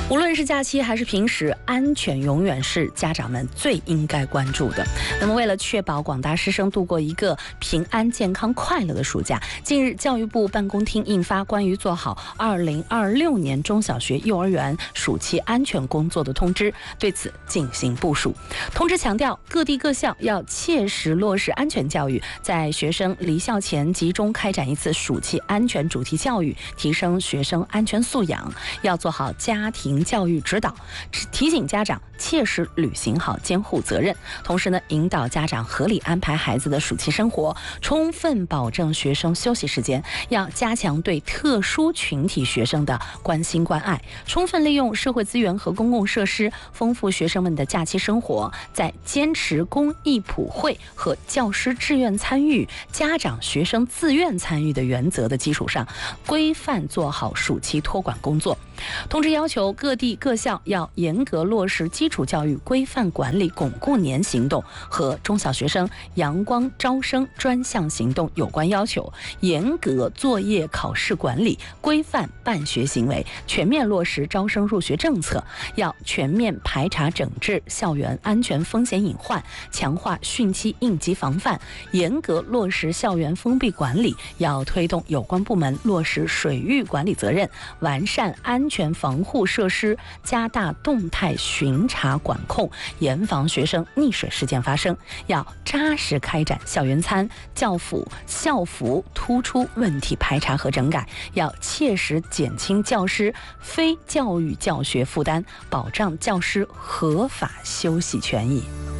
无论是假期还是平时，安全永远是家长们最应该关注的。那么，为了确保广大师生度过一个平安、健康、快乐的暑假，近日教育部办公厅印发关于做好2026年中小学、幼儿园暑期安全工作的通知，对此进行部署。通知强调，各地各校要切实落实安全教育，在学生离校前集中开展一次暑期安全主题教育，提升学生安全素养。要做好家庭教育指导，提醒家长切实履行好监护责任，同时呢，引导家长合理安排孩子的暑期生活，充分保证学生休息时间。要加强对特殊群体学生的关心关爱，充分利用社会资源和公共设施，丰富学生们的假期生活。在坚持公益普惠和教师志愿参与、家长学生自愿参与的原则的基础上，规范做好暑期托管工作。通知要求各地各校要严格落实基础教育规范管理巩固年行动和中小学生阳光招生专项行动有关要求，严格作业考试管理，规范办学行为，全面落实招生入学政策。要全面排查整治校园安全风险隐患，强化汛期应急防范，严格落实校园封闭管理。要推动有关部门落实水域管理责任，完善安全防护设施，加大动态巡查管控，严防学生溺水事件发生。要扎实开展校园餐、校服突出问题排查和整改，要切实减轻教师非教育教学负担，保障教师合法休息权益。